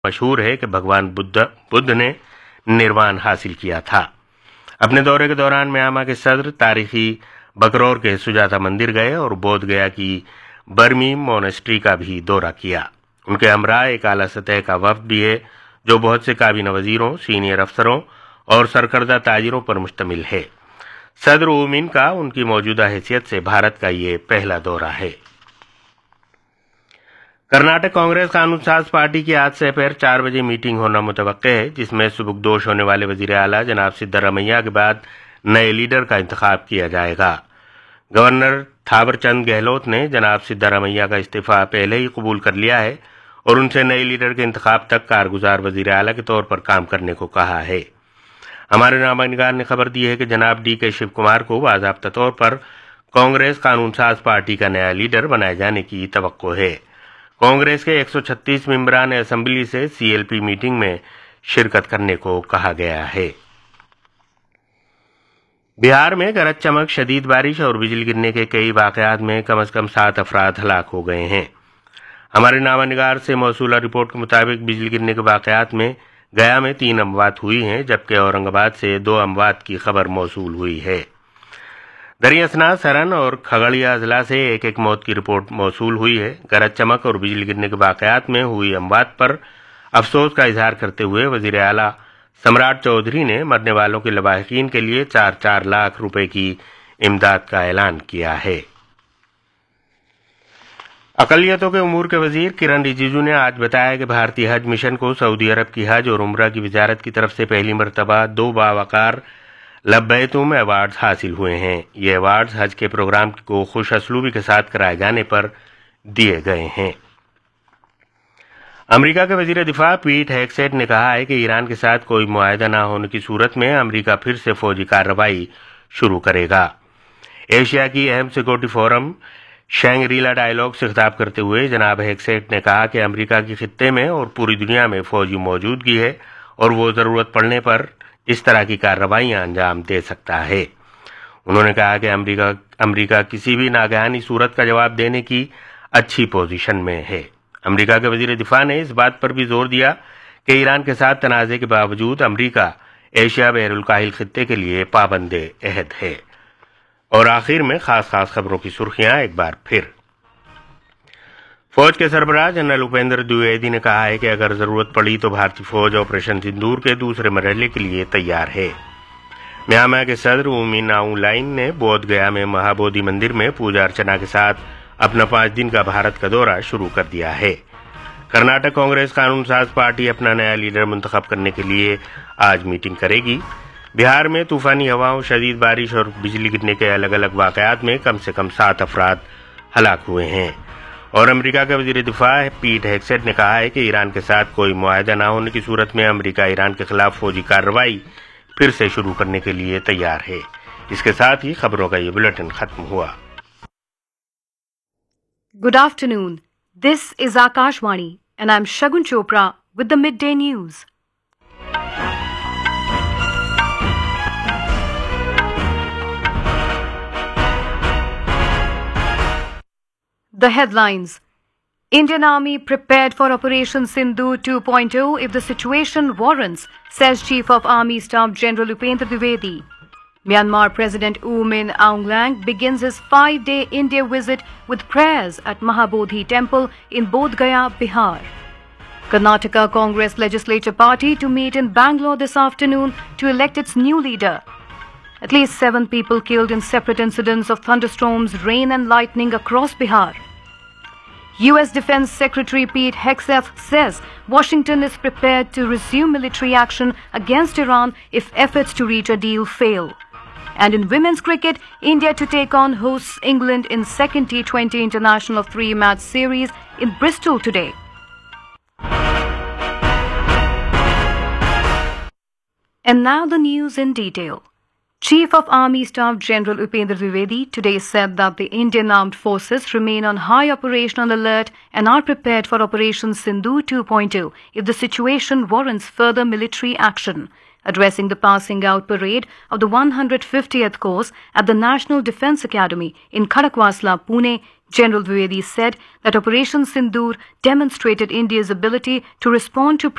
مشہور ہے کہ بھگوان بدھ نے نروان حاصل کیا تھا۔ اپنے دورے کے دوران میانمار کے صدر تاریخی بکرور کے سجاتا مندر گئے اور بودھ گیا کی برمی مونسٹری کا بھی دورہ کیا۔ ان کے ہمراہ ایک اعلیٰ سطح کا وفد بھی ہے جو بہت سے کابینہ وزیروں، سینئر افسروں اور سرکردہ تاجروں پر مشتمل ہے۔ صدر او من کا ان کی موجودہ حیثیت سے بھارت کا یہ پہلا دورہ ہے۔ کرناٹک کانگریس قانون ساز پارٹی کی آج سے پیر 4 بجے میٹنگ ہونا متوقع ہے، جس میں سبکدوش ہونے والے وزیر اعلیٰ جناب سدھارمیہ کے بعد نئے لیڈر کا انتخاب کیا جائے گا۔ گورنر تھاور چند گہلوت نے جناب سدھارمیہ کا استعفیٰ پہلے ہی قبول کر لیا ہے اور ان سے نئے لیڈر کے انتخاب تک کارگزار وزیر اعلیٰ کے طور پر کام کرنے کو کہا ہے۔ ہمارے نامہ نگار نے خبر دی ہے کہ جناب ڈی کے شیو کمار کو باضابطہ طور پر کانگریس قانون ساز پارٹی کا نیا لیڈر بنائے جانے کی توقع ہے۔ کانگریس کے 136 ممبران اسمبلی سے CLP میٹنگ میں شرکت کرنے کو کہا گیا ہے۔ بہار میں گرج چمک، شدید بارش اور بجلی گرنے کے کئی واقعات میں کم از کم 7 افراد ہلاک ہو گئے ہیں۔ ہمارے نامہ نگار سے موصولہ رپورٹ کے مطابق بجلی گرنے کے واقعات میں گیا میں 3 اموات ہوئی ہیں، جبکہ اورنگ آباد سے 2 اموات کی خبر موصول ہوئی ہے۔ دریا اسنا، سرن اور کھگڑیا اضلاع سے ایک موت کی رپورٹ موصول ہوئی ہے۔ گرج چمک اور بجلی گرنے کے واقعات میں ہوئی اموات پر افسوس کا اظہار کرتے ہوئے وزیر اعلیٰ سمراٹ چودھری نے مرنے والوں کے لواحقین کے لیے 4 لاکھ روپے کی امداد کا اعلان کیا ہے۔ اقلیتوں کے امور کے وزیر کرن رجیجو نے آج بتایا کہ بھارتی حج مشن کو سعودی عرب کی حج اور عمرہ کی وزارت کی طرف سے پہلی مرتبہ 2 باوقار لبیتم ایوارڈز حاصل ہوئے ہیں۔ یہ ایوارڈز حج کے پروگرام کو خوش اسلوبی کے ساتھ کرائے جانے پر دیے گئے ہیں۔ امریکہ کے وزیر دفاع پیٹ ہیگسیٹ نے کہا ہے کہ ایران کے ساتھ کوئی معاہدہ نہ ہونے کی صورت میں امریکہ پھر سے فوجی کارروائی شروع کرے گا۔ ایشیا کی اہم سیکورٹی فورم شینگری-لا ڈائیلاگ سے خطاب کرتے ہوئے جناب ہیگسیٹ نے کہا کہ امریکہ کی خطے میں اور پوری دنیا میں فوجی موجودگی ہے اور وہ ضرورت پڑنے پر اس طرح کی کارروائیاں انجام دے سکتا ہے۔ انہوں نے کہا کہ امریکہ کسی بھی ناگہانی صورت کا جواب دینے کی اچھی پوزیشن میں ہے۔ امریکہ کے وزیر دفاع نے اس بات پر بھی زور دیا کہ ایران کے ساتھ تنازع کے باوجود امریکہ ایشیا بحر الکاہل خطے کے لیے پابند عہد ہے۔ اور آخر میں خاص خبروں کی سرخیاں ایک بار پھر۔ فوج کے سربراہ جنرل اپیندر دویدی نے کہا ہے کہ اگر ضرورت پڑی تو بھارتی فوج آپریشن سندور کے دوسرے مرحلے کے لیے تیار ہے۔ میانمار کے صدر او من آؤنگ لائن نے بودھ گیا میں مہابودھی مندر میں پوجا ارچنا کے ساتھ اپنا 5 دن کا بھارت کا دورہ شروع کر دیا ہے۔ کرناٹک کانگریس قانون ساز پارٹی اپنا نیا لیڈر منتخب کرنے کے لیے آج میٹنگ کرے گی۔ بہار میں طوفانی ہواؤں، شدید بارش اور بجلی گرنے کے الگ الگ واقعات میں کم سے کم 7 افراد ہلاک ہوئے ہیں۔ اور امریکہ کے وزیر دفاع پیٹ ہیگسیٹ نے کہا ہے کہ ایران کے ساتھ کوئی معاہدہ نہ ہونے کی صورت میں امریکہ ایران کے خلاف فوجی کارروائی پھر سے شروع کرنے کے لیے تیار ہے۔ اس کے ساتھ ہی خبروں کا یہ بلیٹن ختم ہوا۔ Good afternoon. This is Akashvani and I'm Shagun Chopra with the midday news. The headlines. Indian Army prepared for Operation Sindoor 2.0 if the situation warrants, says Chief of Army Staff General Upendra Dwivedi. Myanmar President U Min Aung Hlaing begins his 5-day India visit with prayers at Mahabodhi Temple in Bodh Gaya, Bihar. Karnataka Congress Legislature Party to meet in Bangalore this afternoon to elect its new leader. At least 7 people killed in separate incidents of thunderstorms, rain and lightning across Bihar. U.S. Defense Secretary Pete Hegseth says Washington is prepared to resume military action against Iran if efforts to reach a deal fail. And in women's cricket, India to take on hosts England in second T20 international 3-match series in Bristol today. And now the news in detail. Chief of Army Staff General Upendra Dwivedi today said that the Indian Armed Forces remain on high operational alert and are prepared for Operation Sindoor 2.0 if the situation warrants further military action. Addressing the passing out parade of the 150th course at the National Defence Academy in Khadakwasla, Pune, General Dwivedi said that Operation Sindoor demonstrated India's ability to respond to